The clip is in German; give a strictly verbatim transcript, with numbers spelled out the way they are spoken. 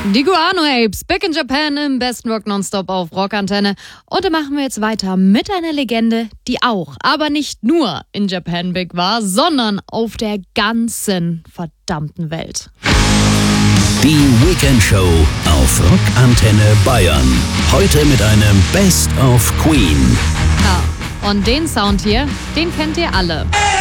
Die Guano Apes, Back in Japan im besten Rock Nonstop auf Rockantenne. Und da machen wir jetzt weiter mit einer Legende, die auch, aber nicht nur in Japan big war, sondern auf der ganzen verdammten Welt. Die Weekend Show auf Rockantenne Bayern. Heute mit einem Best of Queen. Ja, und den Sound hier, den kennt ihr alle.